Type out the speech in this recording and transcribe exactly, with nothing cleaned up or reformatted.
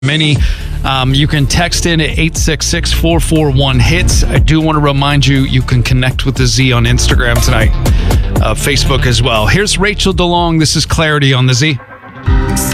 Many. Um, you can text in at eight six six, four four one, HITS. I do want to remind you, you can connect with the Z on Instagram tonight, uh, Facebook as well. Here's Rachel DeLong. This is Clarity on the Z.